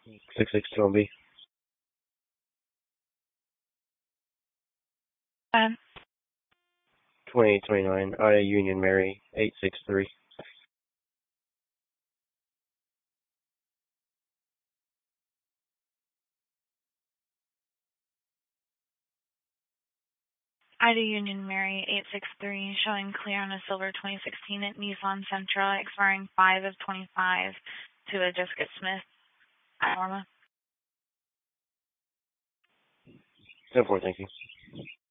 6612B. 2829, Ida Union Mary, 863. Ida Union Mary 863 showing clear on a silver 2016 at Nissan Sentra expiring 5 of 25 to a Jessica Smith at Norma. 10-4, thank you.